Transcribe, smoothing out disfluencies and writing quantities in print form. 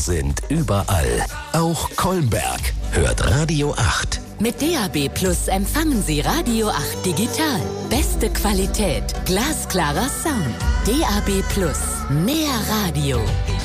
sind überall. Auch Kolmberg hört Radio 8. Mit DAB Plus empfangen Sie Radio 8 digital. Beste Qualität, glasklarer Sound. DAB Plus, mehr Radio.